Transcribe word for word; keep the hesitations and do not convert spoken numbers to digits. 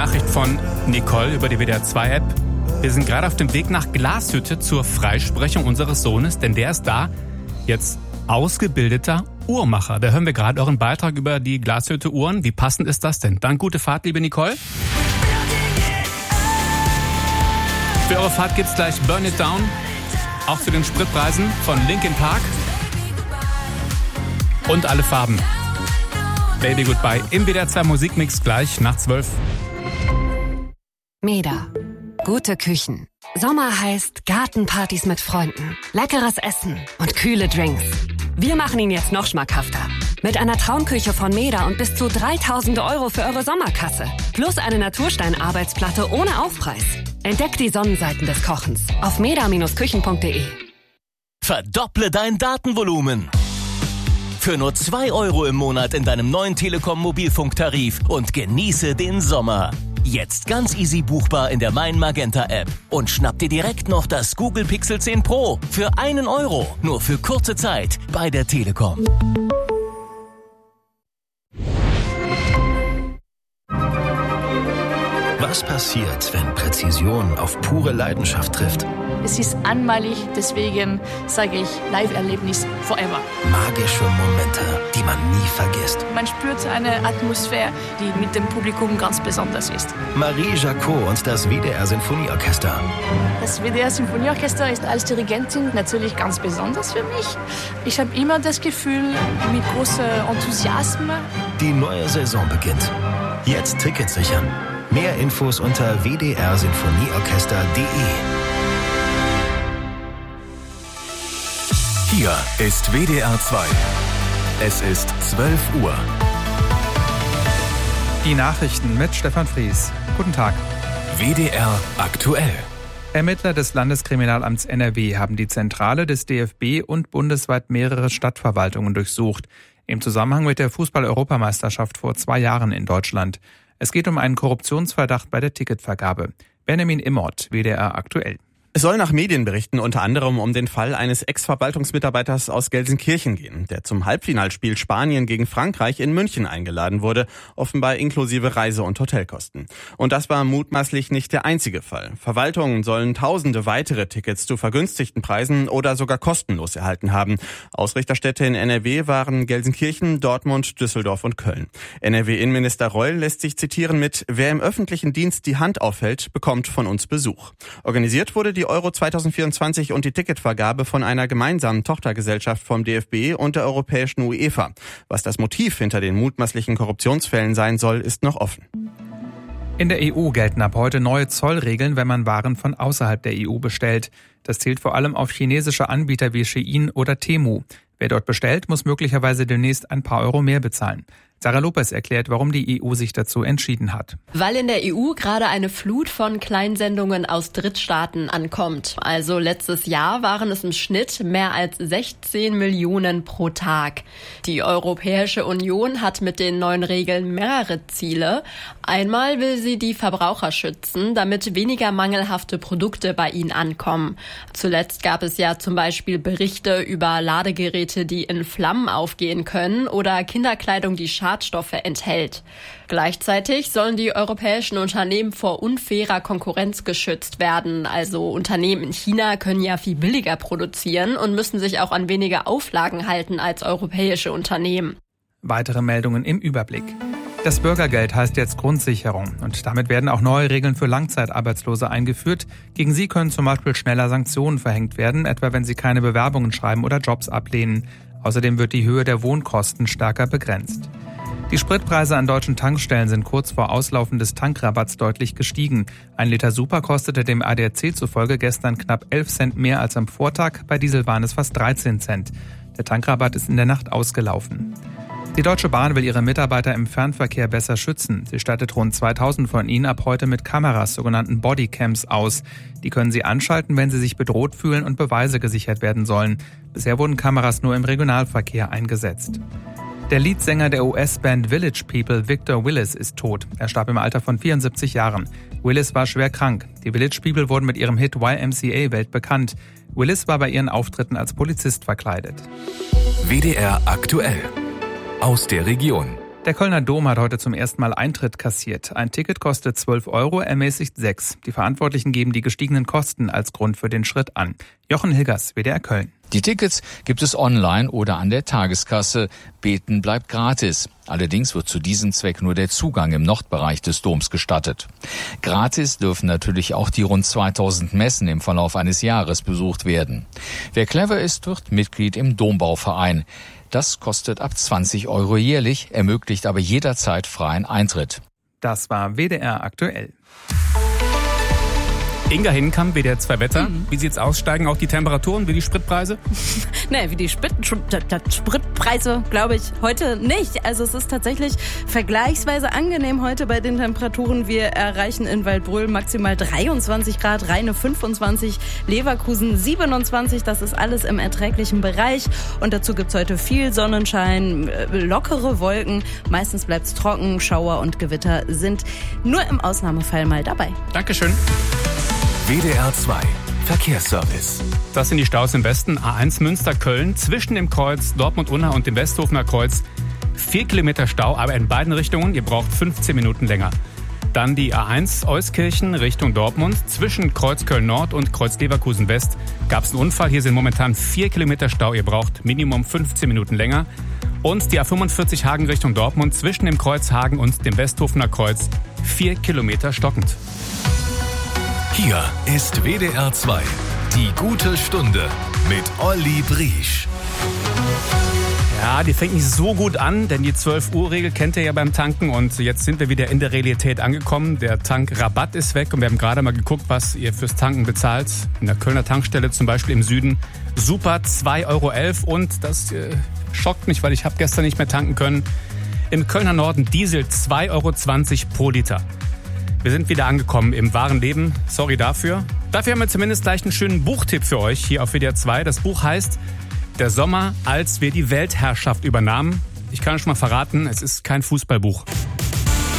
Nachricht von Nicole über die W D R zwei App. Wir sind gerade auf dem Weg nach Glashütte zur Freisprechung unseres Sohnes, denn der ist da jetzt ausgebildeter Uhrmacher. Da hören wir gerade euren Beitrag über die Glashütte Uhren. Wie passend ist das denn? Dann gute Fahrt, liebe Nicole. Für eure Fahrt gibt's gleich Burn It Down, auch zu den Spritpreisen von Linkin Park. Und alle Farben. Baby Goodbye im W D R zwei Musikmix gleich nach zwölf. Meda. Gute Küchen. Sommer heißt Gartenpartys mit Freunden, leckeres Essen und kühle Drinks. Wir machen ihn jetzt noch schmackhafter. Mit einer Traumküche von Meda und bis zu dreitausend Euro für eure Sommerkasse. Plus eine Naturstein-Arbeitsplatte ohne Aufpreis. Entdeckt die Sonnenseiten des Kochens auf meda Bindestrich küchen Punkt de. Verdopple dein Datenvolumen. Für nur zwei Euro im Monat in deinem neuen Telekom-Mobilfunktarif und genieße den Sommer. Jetzt ganz easy buchbar in der Mein Magenta App. Und schnapp dir direkt noch das Google Pixel zehn Pro für einen Euro. Nur für kurze Zeit bei der Telekom. Was passiert, wenn Präzision auf pure Leidenschaft trifft? Es ist einmalig, deswegen sage ich Live-Erlebnis forever. Magische Momente, die man nie vergisst. Man spürt eine Atmosphäre, die mit dem Publikum ganz besonders ist. Marie Jacot und das W D R Sinfonieorchester. Das W D R Sinfonieorchester ist als Dirigentin natürlich ganz besonders für mich. Ich habe immer das Gefühl, mit großem Enthusiasmus. Die neue Saison beginnt. Jetzt Tickets sichern. Mehr Infos unter w d r sinfonieorchester punkt de. Hier ist W D R zwei. Es ist zwölf Uhr. Die Nachrichten mit Stefan Fries. Guten Tag. W D R aktuell. Ermittler des Landeskriminalamts N R W haben die Zentrale des D F B und bundesweit mehrere Stadtverwaltungen durchsucht. Im Zusammenhang mit der Fußball-Europameisterschaft vor zwei Jahren in Deutschland. Es geht um einen Korruptionsverdacht bei der Ticketvergabe. Benjamin Immort, W D R aktuell. Es soll nach Medienberichten unter anderem um den Fall eines Ex-Verwaltungsmitarbeiters aus Gelsenkirchen gehen, der zum Halbfinalspiel Spanien gegen Frankreich in München eingeladen wurde, offenbar inklusive Reise- und Hotelkosten. Und das war mutmaßlich nicht der einzige Fall. Verwaltungen sollen tausende weitere Tickets zu vergünstigten Preisen oder sogar kostenlos erhalten haben. Ausrichterstädte in N R W waren Gelsenkirchen, Dortmund, Düsseldorf und Köln. N R W-Innenminister Reul lässt sich zitieren mit: Wer im öffentlichen Dienst die Hand aufhält, bekommt von uns Besuch. Organisiert wurde die Die Euro zwanzig vierundzwanzig und die Ticketvergabe von einer gemeinsamen Tochtergesellschaft vom D F B und der europäischen UEFA. Was das Motiv hinter den mutmaßlichen Korruptionsfällen sein soll, ist noch offen. In der E U gelten ab heute neue Zollregeln, wenn man Waren von außerhalb der E U bestellt. Das zielt vor allem auf chinesische Anbieter wie Shein oder Temu. Wer dort bestellt, muss möglicherweise demnächst ein paar Euro mehr bezahlen. Sarah Lopez erklärt, warum die E U sich dazu entschieden hat. Weil in der E U gerade eine Flut von Kleinsendungen aus Drittstaaten ankommt. Also letztes Jahr waren es im Schnitt mehr als sechzehn Millionen pro Tag. Die Europäische Union hat mit den neuen Regeln mehrere Ziele. Einmal will sie die Verbraucher schützen, damit weniger mangelhafte Produkte bei ihnen ankommen. Zuletzt gab es ja zum Beispiel Berichte über Ladegeräte, die in Flammen aufgehen können, oder Kinderkleidung, die Schadstoffe enthält. Gleichzeitig sollen die europäischen Unternehmen vor unfairer Konkurrenz geschützt werden. Also Unternehmen in China können ja viel billiger produzieren und müssen sich auch an weniger Auflagen halten als europäische Unternehmen. Weitere Meldungen im Überblick. Das Bürgergeld heißt jetzt Grundsicherung und damit werden auch neue Regeln für Langzeitarbeitslose eingeführt. Gegen sie können zum Beispiel schneller Sanktionen verhängt werden, etwa wenn sie keine Bewerbungen schreiben oder Jobs ablehnen. Außerdem wird die Höhe der Wohnkosten stärker begrenzt. Die Spritpreise an deutschen Tankstellen sind kurz vor Auslaufen des Tankrabatts deutlich gestiegen. Ein Liter Super kostete dem A D A C zufolge gestern knapp elf Cent mehr als am Vortag. Bei Diesel waren es fast dreizehn Cent. Der Tankrabatt ist in der Nacht ausgelaufen. Die Deutsche Bahn will ihre Mitarbeiter im Fernverkehr besser schützen. Sie stattet rund zweitausend von ihnen ab heute mit Kameras, sogenannten Bodycams, aus. Die können sie anschalten, wenn sie sich bedroht fühlen und Beweise gesichert werden sollen. Bisher wurden Kameras nur im Regionalverkehr eingesetzt. Der Leadsänger der U S-Band Village People, Victor Willis, ist tot. Er starb im Alter von vierundsiebzig Jahren. Willis war schwer krank. Die Village People wurden mit ihrem Hit Y M C A weltbekannt. Willis war bei ihren Auftritten als Polizist verkleidet. W D R aktuell. Aus der Region. Der Kölner Dom hat heute zum ersten Mal Eintritt kassiert. Ein Ticket kostet zwölf Euro, ermäßigt sechs. Die Verantwortlichen geben die gestiegenen Kosten als Grund für den Schritt an. Jochen Hilgers, W D R Köln. Die Tickets gibt es online oder an der Tageskasse. Beten bleibt gratis. Allerdings wird zu diesem Zweck nur der Zugang im Nordbereich des Doms gestattet. Gratis dürfen natürlich auch die rund zweitausend Messen im Verlauf eines Jahres besucht werden. Wer clever ist, wird Mitglied im Dombauverein. Das kostet ab zwanzig Euro jährlich, ermöglicht aber jederzeit freien Eintritt. Das war W D R aktuell. Inga Hinkamp, W D R zwei Wetter. Mhm. Wie sieht's aus? Steigen auch die Temperaturen wie die Spritpreise? Nee, wie die Sprit, Spritpreise glaube ich heute nicht. Also es ist tatsächlich vergleichsweise angenehm heute bei den Temperaturen. Wir erreichen in Waldbröl maximal dreiundzwanzig Grad, Rheine fünfundzwanzig, Leverkusen siebenundzwanzig. Das ist alles im erträglichen Bereich. Und dazu gibt's heute viel Sonnenschein, lockere Wolken. Meistens bleibt's trocken, Schauer und Gewitter sind nur im Ausnahmefall mal dabei. Dankeschön. W D R zwei Verkehrsservice. Das sind die Staus im Westen. A eins Münster-Köln zwischen dem Kreuz Dortmund-Unna und dem Westhofener Kreuz. Vier Kilometer Stau, aber in beiden Richtungen. Ihr braucht fünfzehn Minuten länger. Dann die A eins Euskirchen Richtung Dortmund. Zwischen Kreuz Köln-Nord und Kreuz Leverkusen-West gab es einen Unfall. Hier sind momentan vier Kilometer Stau. Ihr braucht Minimum fünfzehn Minuten länger. Und die A fünfundvierzig Hagen Richtung Dortmund. Zwischen dem Kreuz Hagen und dem Westhofener Kreuz. Vier Kilometer stockend. Hier ist W D R zwei. Die gute Stunde mit Olli Briesch. Ja, die fängt nicht so gut an, denn die zwölf Uhr Regel kennt ihr ja beim Tanken und jetzt sind wir wieder in der Realität angekommen. Der Tankrabatt ist weg und wir haben gerade mal geguckt, was ihr fürs Tanken bezahlt. In der Kölner Tankstelle zum Beispiel im Süden super zwei Euro elf und das äh, schockt mich, weil ich habe gestern nicht mehr tanken können. Im Kölner Norden Diesel zwei Euro zwanzig pro Liter. Wir sind wieder angekommen im wahren Leben. Sorry dafür. Dafür haben wir zumindest gleich einen schönen Buchtipp für euch hier auf W D R zwei. Das Buch heißt Der Sommer, als wir die Weltherrschaft übernahmen. Ich kann schon mal verraten, es ist kein Fußballbuch.